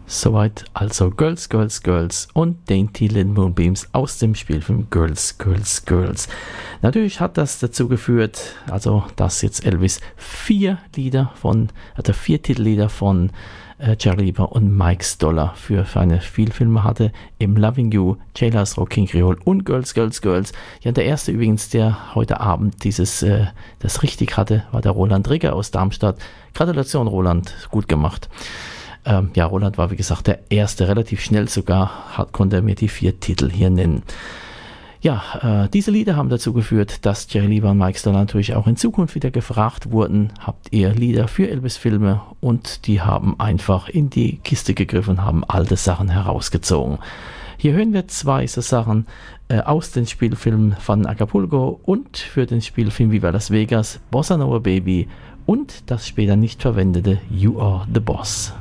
Soweit also Girls, Girls, Girls und Dainty Little Moonbeams aus dem Spielfilm Girls, Girls, Girls. Natürlich hat das dazu geführt, also dass jetzt Elvis 4 Titellieder von Jerry Lieber und Mike Stoller für seine Spielfilme hatte, im Loving You, Jailhouse Rock, King Creole und Girls, Girls, Girls. Ja, der erste übrigens, der heute Abend das richtig hatte, war der Roland Rigger aus Darmstadt. Gratulation Roland, gut gemacht. Roland war wie gesagt der erste, relativ schnell sogar, konnte er mir die 4 Titel hier nennen. Ja, diese Lieder haben dazu geführt, dass Jerry Lieber und Mike Stoller natürlich auch in Zukunft wieder gefragt wurden, habt ihr Lieder für Elvis-Filme? Und die haben einfach in die Kiste gegriffen und haben alte Sachen herausgezogen. Hier hören wir 2 so Sachen aus den Spielfilmen von Acapulco und für den Spielfilm Viva Las Vegas, Bossa Nova Baby und das später nicht verwendete You Are the Boss.